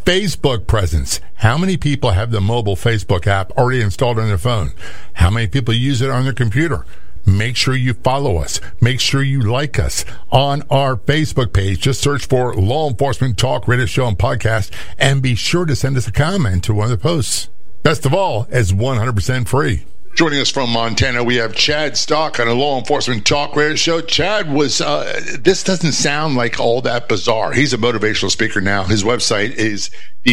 Facebook presence. How many people have the mobile Facebook app already installed on their phone? How many people use it on their computer? Make sure you follow us. Make sure you like us on our Facebook page. Just search for Law Enforcement Talk Radio Show and Podcast, and be sure to send us a comment to one of the posts. Best of all, it's 100% free. Joining us from Montana, we have Chad Stock on a Law Enforcement Talk Radio Show. Chad was, this doesn't sound like all that bizarre. He's a motivational speaker now. His website is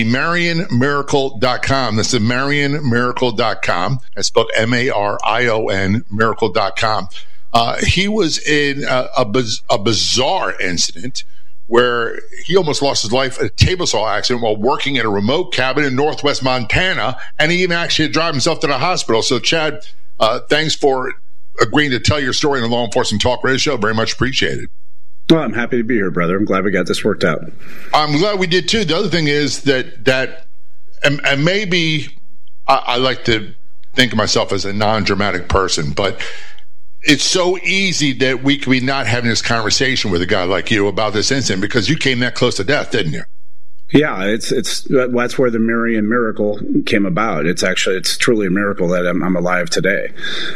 themarionmiracle.com. That's themarionmiracle.com. That's spelled M-A-R-I-O-N, miracle.com. He was in a bizarre incident where he almost lost his life at a table saw accident while working at a remote cabin in northwest Montana, and he even actually had to drive himself to the hospital. So, Chad, thanks for agreeing to tell your story on the Law Enforcement Talk Radio Show. Very much appreciated. Well, I'm happy to be here, brother. I'm glad we got this worked out. I'm glad we did, too. The other thing is that and maybe I like to think of myself as a non-dramatic person, but it's so easy that we could be not having this conversation with a guy like you about this incident because you came that close to death, didn't you? Yeah, that's where the Marion Miracle came about. It's truly a miracle that I'm alive today.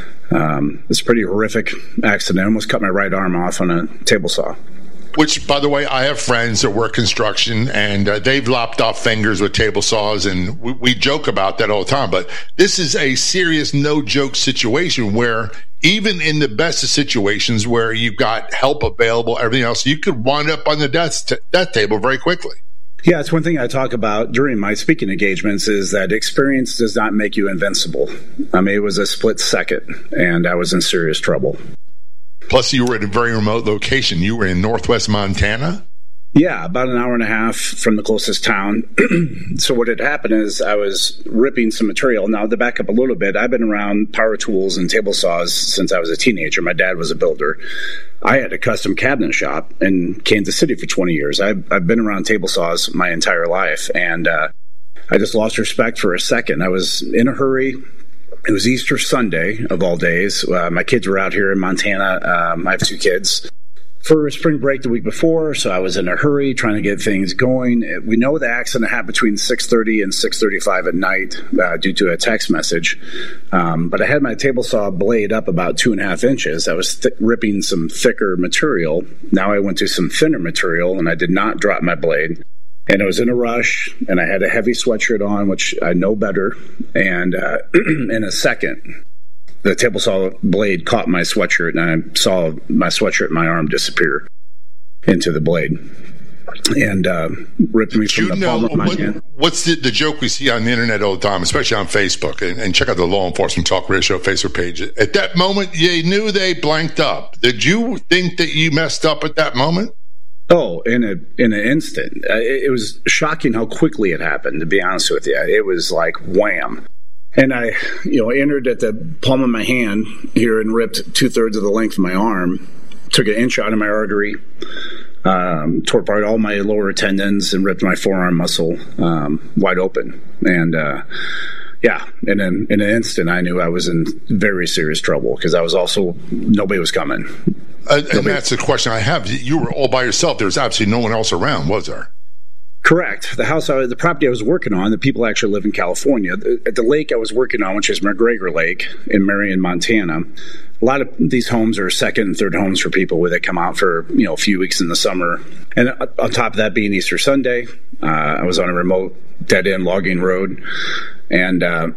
It's a pretty horrific accident. I almost cut my right arm off on a table saw. Which, by the way, I have friends that work construction, and they've lopped off fingers with table saws, and we joke about that all the time. But this is a serious, no-joke situation where even in the best of situations where you've got help available, everything else, you could wind up on the death table very quickly. Yeah, it's one thing I talk about during my speaking engagements is that experience does not make you invincible. I mean, it was a split second, and I was in serious trouble. Plus, you were at a very remote location. You were in northwest Montana? Yeah, about an hour and a half from the closest town. So what had happened is I was ripping some material. Now, to back up a little bit, I've been around power tools and table saws since I was a teenager. My dad was a builder. I had a custom cabinet shop in Kansas City for 20 years. I've been around table saws my entire life, and I just lost respect for a second. I was in a hurry. It was Easter Sunday, of all days. My kids were out here in Montana. I have 2 kids. For spring break the week before, so I was in a hurry trying to get things going. We know the accident happened between 6:30 and 6:35 at night due to a text message. But I had my table saw blade up about 2.5 inches. I was ripping some thicker material. Now I went to some thinner material, and I did not drop my blade. And I was in a rush, and I had a heavy sweatshirt on, which I know better. And in a second, the table saw blade caught my sweatshirt, and I saw my sweatshirt and my arm disappear into the blade. And ripped me from the palm of my hand. What's the joke we see on the internet all the time, especially on Facebook? And check out the Law Enforcement Talk Radio Show Facebook page. At that moment, you knew they blanked up. Did you think that you messed up at that moment? Oh, in an instant. It was shocking how quickly it happened, to be honest with you. It was like wham. And I, entered at the palm of my hand here and ripped 2/3 of the length of my arm, took an inch out of my artery, tore apart all my lower tendons, and ripped my forearm muscle wide open. And in an instant, I knew I was in very serious trouble because nobody was coming. And that's the question I have. You were all by yourself. There was absolutely no one else around, was there? Correct. The property I was working on, the people actually live in California. At the lake I was working on, which is McGregor Lake in Marion, Montana, a lot of these homes are second and third homes for people where they come out for, a few weeks in the summer. And on top of that being Easter Sunday, I was on a remote dead-end logging road. And,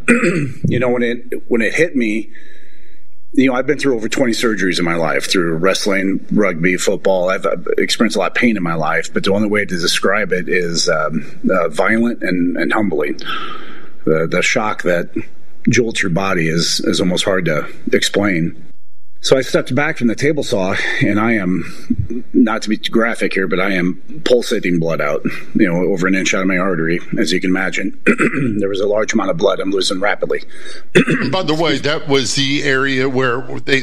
when it hit me, I've been through over 20 surgeries in my life through wrestling, rugby, football. I've experienced a lot of pain in my life, but the only way to describe it is violent and humbling. The shock that jolts your body is almost hard to explain. So I stepped back from the table saw, and I am, not to be graphic here, but I am pulsating blood out, over an inch out of my artery, as you can imagine. There was a large amount of blood I'm losing rapidly. By the way, that was the area where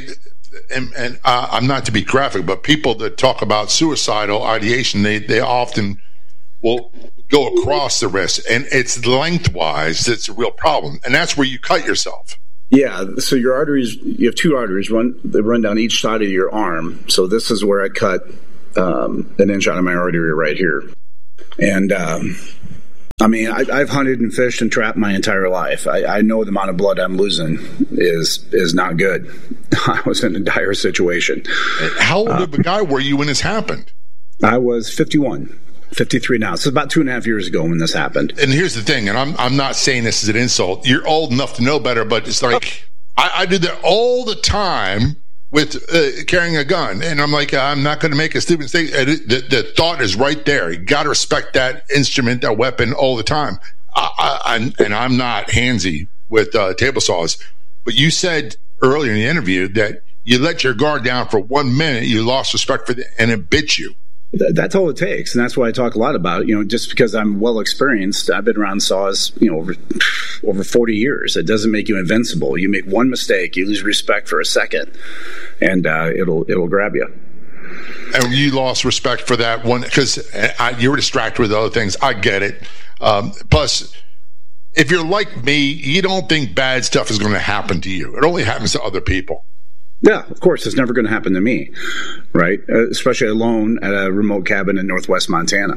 and I'm not to be graphic, but people that talk about suicidal ideation, they often will go across the wrist, and it's lengthwise that's a real problem, and that's where you cut yourself. Yeah, so your arteries, you have 2 arteries, they run down each side of your arm. So this is where I cut an inch out of my artery right here. And I mean, I've hunted and fished and trapped my entire life. I know the amount of blood I'm losing is not good. I was in a dire situation. How old of a guy were you when this happened? I was 51. 53 now. So about 2.5 years ago when this happened. And here's the thing, and I'm not saying this as an insult. You're old enough to know better, but it's like I do that all the time with carrying a gun, and I'm like, I'm not going to make a stupid mistake. The thought is right there. You got to respect that instrument, that weapon, all the time. And I'm not handsy with table saws, but you said earlier in the interview that you let your guard down for 1 minute, you lost respect for it, and it bit you. That's all it takes, and that's why I talk a lot about it. Just because I'm well experienced, I've been around saws, over 40 years. It doesn't make you invincible. You make one mistake, you lose respect for a second, and it'll grab you. And you lost respect for that one because you were distracted with other things. I get it. Plus, if you're like me, you don't think bad stuff is going to happen to you. It only happens to other people. Yeah, of course, it's never going to happen to me, right? Especially alone at a remote cabin in northwest Montana.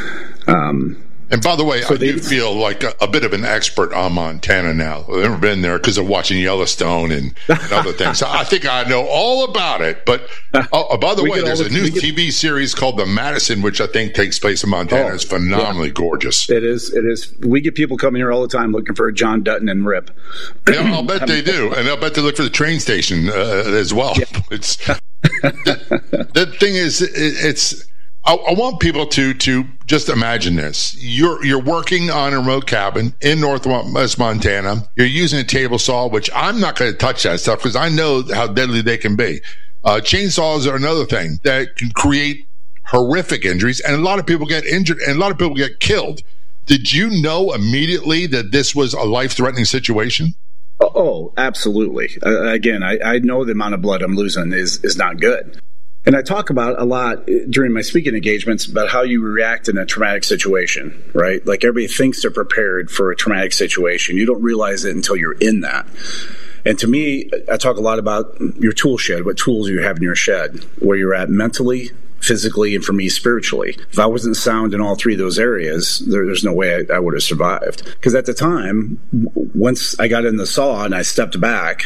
And by the way, I do feel like a bit of an expert on Montana now. I've never been there because of watching Yellowstone and other things. So I think I know all about it. But by the way, there's a new TV series called The Madison, which I think takes place in Montana. It's phenomenally gorgeous. It is. We get people coming here all the time looking for John Dutton and Rip. Yeah, I'll bet they do. And I'll bet they look for the train station as well. Yeah. It's the thing is, it's... I want people to just imagine this. You're working on a remote cabin in northwest Montana. You're using a table saw, which I'm not going to touch that stuff because I know how deadly they can be. Chainsaws are another thing that can create horrific injuries, and a lot of people get injured, and a lot of people get killed. Did you know immediately that this was a life-threatening situation? Oh, absolutely. Again, I know the amount of blood I'm losing is not good. And I talk about a lot during my speaking engagements about how you react in a traumatic situation, right? Like everybody thinks they're prepared for a traumatic situation. You don't realize it until you're in that. And to me, I talk a lot about your tool shed, what tools you have in your shed, where you're at mentally, physically, and for me, spiritually. If I wasn't sound in all three of those areas, there's no way I would have survived. Because at the time, once I got in the saw and I stepped back,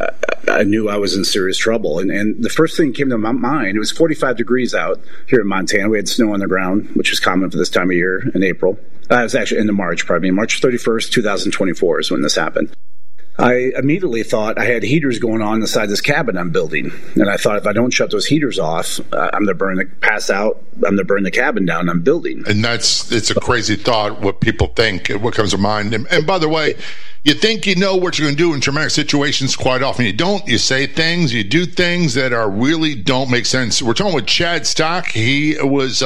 I knew I was in serious trouble. And the first thing that came to my mind, it was 45 degrees out here in Montana. We had snow on the ground, which is common for this time of year in April. It was actually into March, March 31st, 2024 is when this happened. I immediately thought I had heaters going on inside this cabin I'm building. And I thought if I don't shut those heaters off, I'm going to pass out. I'm going to burn the cabin down I'm building. And it's a crazy thought, what people think, what comes to mind. And by the way, you think you know what you're going to do in traumatic situations. Quite often you don't. You say things, you do things that are really don't make sense. We're talking with Chad Stock. He was...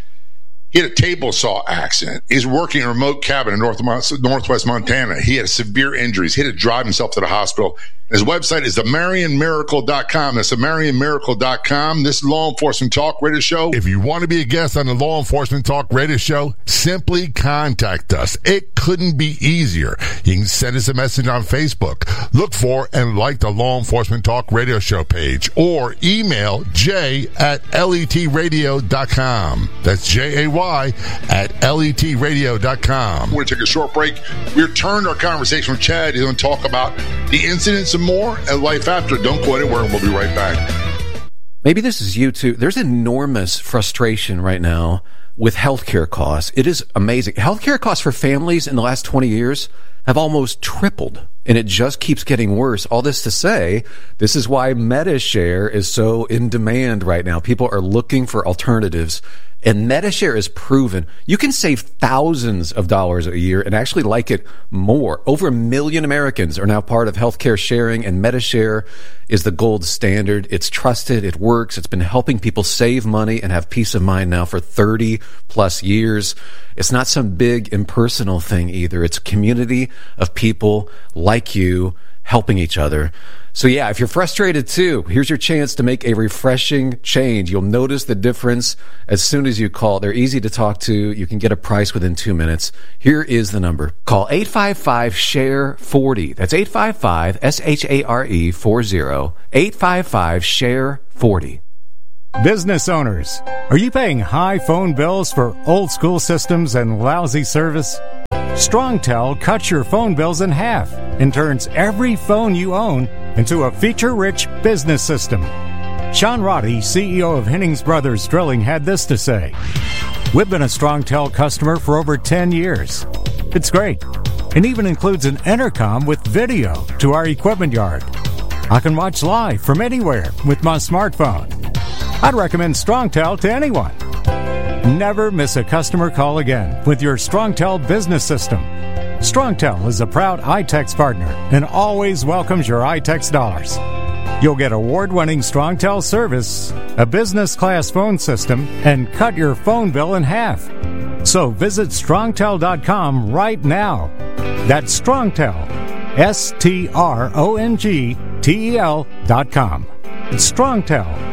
He had a table saw accident. He's working in a remote cabin in northwest Montana. He had severe injuries. He had to drive himself to the hospital. His website is themarionmiracle.com. That's themarionmiracle.com. This is Law Enforcement Talk Radio Show. If you want to be a guest on the Law Enforcement Talk Radio Show, simply contact us. It couldn't be easier. You can send us a message on Facebook. Look for and like the Law Enforcement Talk Radio Show page, or email jay@letradio.com. That's JAY@letradio.com. We're going to take a short break. We returned our conversation with Chad. He's going to talk about the incidents and more and life after. Don't go anywhere, and we'll be right back. Maybe this is you too. There's enormous frustration right now with healthcare costs. It is amazing. Healthcare costs for families in the last 20 years have almost tripled, and it just keeps getting worse. All this to say, this is why MediShare is so in demand right now. People are looking for alternatives, and MediShare is proven. You can save thousands of dollars a year and actually like it more. Over 1 million Americans are now part of healthcare sharing, and MediShare is the gold standard. It's trusted. It works. It's been helping people save money and have peace of mind now for 30 plus years. It's not some big impersonal thing either. It's a community of people like you helping each other. So yeah, if you're frustrated too, here's your chance to make a refreshing change. You'll notice the difference as soon as you call. They're easy to talk to. You can get a price within 2 minutes. Here is the number. Call 855-SHARE-40. That's 855-SHARE-40. 855-SHARE-40. Business owners, are you paying high phone bills for old school systems and lousy service? StrongTel cuts your phone bills in half and turns every phone you own into a feature-rich business system. Sean Roddy, CEO of Hennings Brothers Drilling, had this to say. We've been a StrongTel customer for over 10 years. It's great, and even includes an intercom with video to our equipment yard. I can watch live from anywhere with my smartphone. I'd recommend StrongTel to anyone. Never miss a customer call again with your StrongTel business system. StrongTel is a proud iTex partner and always welcomes your iTex dollars. You'll get award-winning StrongTel service, a business-class phone system, and cut your phone bill in half. So visit StrongTel.com right now. That's StrongTel, StrongTel.com. It's StrongTel.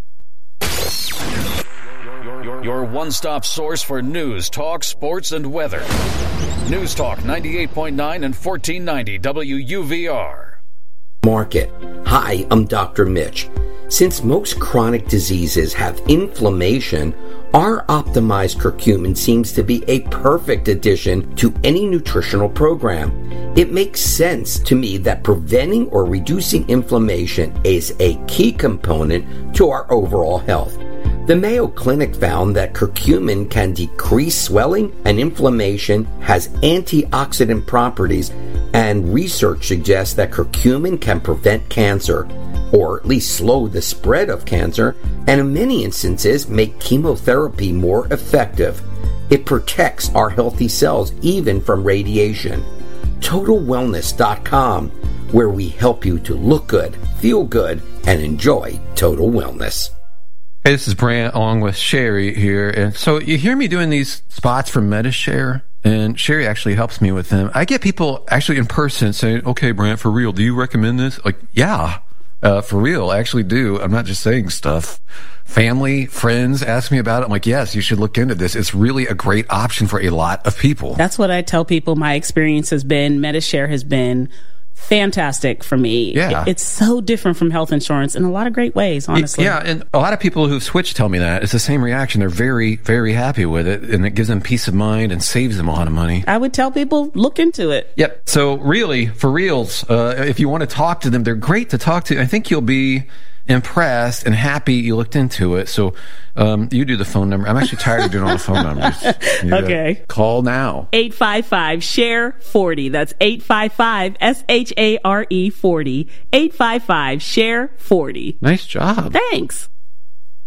Your one-stop source for news, talk, sports, and weather. News Talk 98.9 and 1490 WUVR. Market. Hi, I'm Dr. Mitch. Since most chronic diseases have inflammation, our optimized curcumin seems to be a perfect addition to any nutritional program. It makes sense to me that preventing or reducing inflammation is a key component to our overall health. The Mayo Clinic found that curcumin can decrease swelling and inflammation, has antioxidant properties, and research suggests that curcumin can prevent cancer, or at least slow the spread of cancer, and in many instances make chemotherapy more effective. It protects our healthy cells even from radiation. TotalWellness.com, where we help you to look good, feel good, and enjoy total wellness. Hey, this is Brant along with Sherry here. And so you hear me doing these spots for MediShare, and Sherry actually helps me with them. I get people actually in person saying, okay, Brant, for real, do you recommend this? Like, yeah, for real, I actually do. I'm not just saying stuff. Family, friends ask me about it. I'm like, yes, you should look into this. It's really a great option for a lot of people. That's what I tell people my experience has been. MediShare has been fantastic for me. Yeah. It's so different from health insurance in a lot of great ways, honestly. Yeah, and a lot of people who've switched tell me that. It's the same reaction. They're very, very happy with it, and it gives them peace of mind and saves them a lot of money. I would tell people, look into it. Yep. So really, for reals, if you want to talk to them, they're great to talk to. I think you'll be impressed and happy you looked into it. So you do the phone number. I'm actually tired of doing all the phone numbers. Okay. Call now. 855-SHARE-40. That's 855-SHARE-40. 855-SHARE-40. Nice job. Thanks.